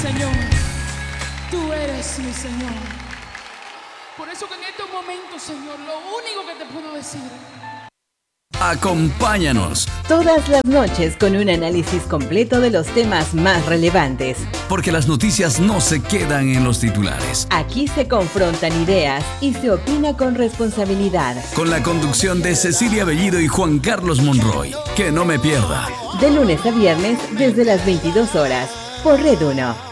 Señor. Tú eres mi Señor. Por eso que en estos momentos, Señor, lo único que te puedo decir: acompáñanos todas las noches con un análisis completo de los temas más relevantes. porque las noticias no se quedan en los titulares. Aquí se confrontan ideas y se opina con responsabilidad. Con la conducción de Cecilia Bellido y Juan Carlos Monroy. Que no me pierda. De lunes a viernes desde las 22 horas por Red 1.